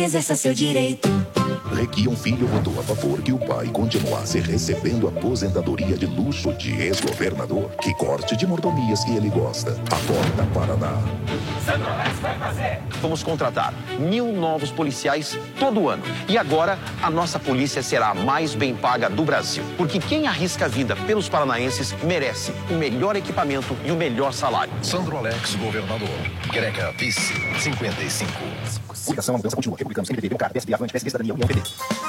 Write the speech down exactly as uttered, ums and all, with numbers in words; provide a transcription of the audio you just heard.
Exerça seu direito. Requião Filho votou a favor que o pai continuasse recebendo aposentadoria de luxo de ex-governador. Que corte de mordomias que ele gosta. Acorda, Paraná. Sandrolex vai fazer. Vamos contratar mil novos policiais todo ano. E agora, a nossa polícia será a mais bem paga do Brasil. Porque quem arrisca a vida pelos paranaenses merece o melhor equipamento e o melhor salário. Sandrolex, governador. Greca, vice, cinquenta e cinco. Publicação, a mudança continua. Republicanos, M D B, P M K, P S B, Avante, P S B, Cidadania, União, P D.